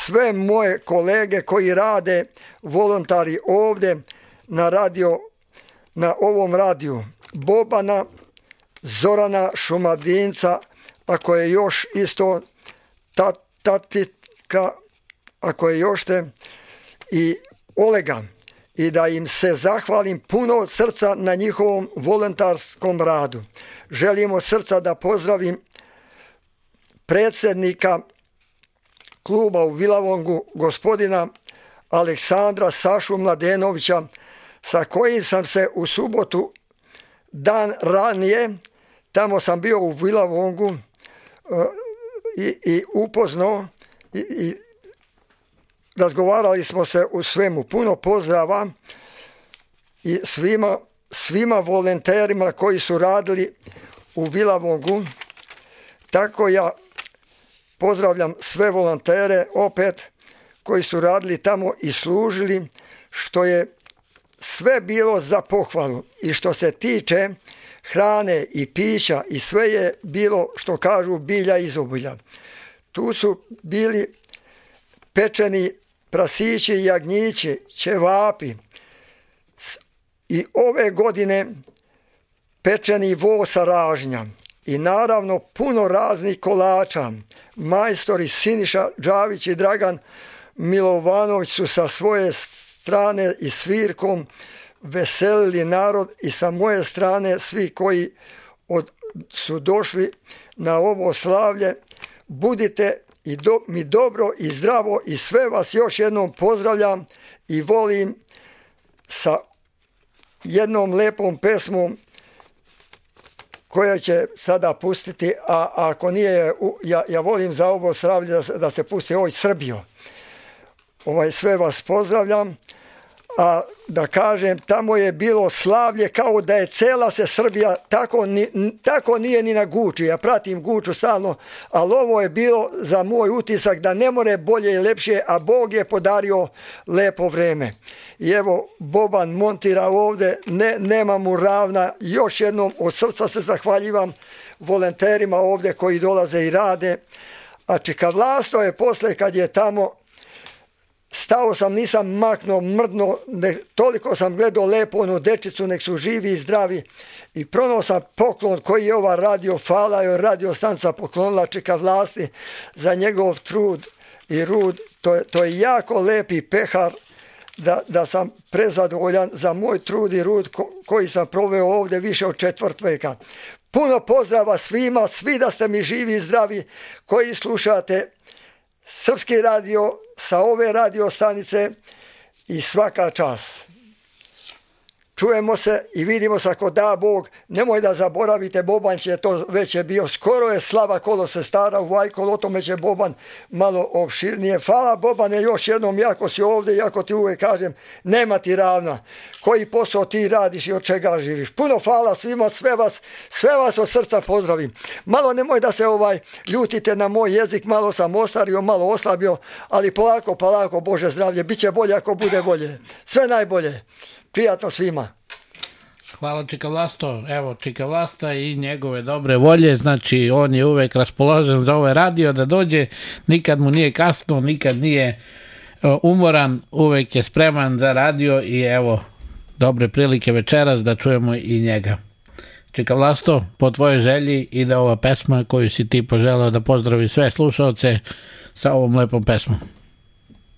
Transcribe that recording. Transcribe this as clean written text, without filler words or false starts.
sve moje kolege koji rade volontari ovdje na ovom radiju. Bobana, Zorana Šumadinca, ako je još isto Tatika, ako je još te, i Olega. I da im se zahvalim puno od srca na njihovom volontarskom radu. Želim od srca da pozdravim predsjednika kluba u Vilavongu, gospodina Aleksandra Sašu Mladenovića, sa kojim sam se u subotu dan ranije, tamo sam bio u Vilavongu i upoznao i razgovarali smo se u svemu. Puno pozdrava i svima volonterima koji su radili u Vilavongu. Tako ja pozdravljam sve volontere opet koji su radili tamo i služili, što je sve bilo za pohvalu. I što se tiče hrane i pića i sve je bilo, što kažu, bilja izobilja. Tu su bili pečeni prasići, jagnjići, ćevapi i ove godine pečeni vo sa ražnja i naravno puno raznih kolača. Majstori Siniša Đavić i Dragan Milovanović su sa svoje strane i svirkom veselili narod i sa moje strane svi koji su došli na ovo slavlje. Budite mi dobro i zdravo i sve vas još jednom pozdravljam i volim sa jednom lepom pesmom koja će sada pustiti, a ako nije, ja volim za ovo slavlje da se pusti Oj Srbijo. Sve vas pozdravljam, a da kažem, tamo je bilo slavlje kao da je cela se Srbija, tako nije ni na Guči, ja pratim Guču stalno, ali ovo je bilo za moj utisak da ne more bolje i lepše, a Bog je podario lepo vreme. I evo, Boban montira ovdje, nema mu ravna, još jednom od srca se zahvaljivam volonterima ovdje koji dolaze i rade, a čikavlasto je posle kad je tamo stao sam, nisam maknuo, mrdno, toliko sam gledao lepo onu dečicu, nek su živi i zdravi i pronao sam poklon koji je ova radio stanca poklonila čeka vlasti za njegov trud i rud. To je jako lepi pehar da sam prezadovoljan za moj trud i rud koji sam proveo ovdje više od 4 veka. Puno pozdrava svima, svi da ste mi živi i zdravi koji slušate Srpski radio sa ove radio stanice i svaka čast. Čujemo se i vidimo se ako da Bog. Nemoj da zaboravite, Boban će, to već je bio, skoro je slava kolo sestara u Vajkol, o tome će Boban malo opširnije. Hvala Bobane još jednom, jako si ovdje, jako ti uvijek kažem, nema ti ravna. Koji posao ti radiš i od čega živiš. Puno hvala svima, sve vas od srca pozdravim. Malo nemoj da se ljutite na moj jezik, malo sam ostario, malo oslabio, ali polako, Bože zdravlje, bit će bolje ako bude bolje. Sve najbolje. Prijatno svima. Hvala Čika Vlasto. Evo Čika Vlasta i njegove dobre volje, znači on je uvek raspoložen za ovaj radio da dođe, nikad mu nije kasno, nikad nije umoran, uvek je spreman za radio i evo dobre prilike večeras da čujemo i njega. Čika Vlasto, po tvojoj želji ide ova pesma koju si ti poželeo da pozdravi sve slušaoce sa ovom lepom pesmom.